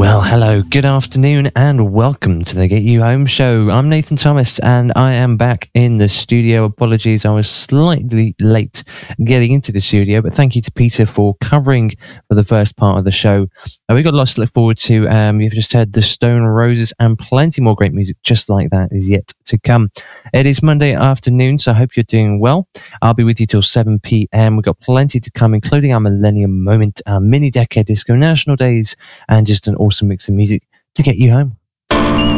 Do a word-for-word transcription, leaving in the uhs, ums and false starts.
Well, hello, good afternoon, and welcome to the Get You Home show. I'm Nathan Thomas, and I am back in the studio. Apologies, I was slightly late getting into the studio, but thank you to Peter for covering for the first part of the show. Uh, we've got lots to look forward to. Um, you've just heard the Stone Roses, and plenty more great music just like that is yet to come. It is Monday afternoon, so I hope you're doing well. I'll be with you till seven p.m. We've got plenty to come, including our Millennium Moment, our Mini Decade Disco National Days, and just an awesome mix of music to get you home.